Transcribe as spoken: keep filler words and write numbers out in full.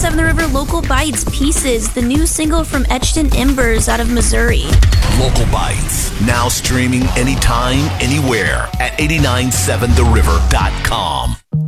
seven The River Local Bites Pieces, the new single from Etched in Embers out of Missouri. Local Bites, now streaming anytime, anywhere at eight nine seven the river dot com.